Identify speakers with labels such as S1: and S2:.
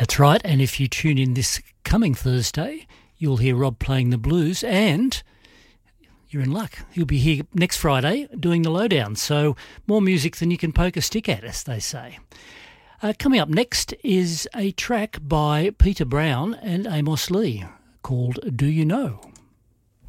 S1: That's right, and if you tune in this coming Thursday, you'll hear Rob playing the blues, and you're in luck. He'll be here next Friday doing the lowdown, so more music than you can poke a stick at, as they say. Coming up next is a track by Peter Brown and Amos Lee called Do You Know?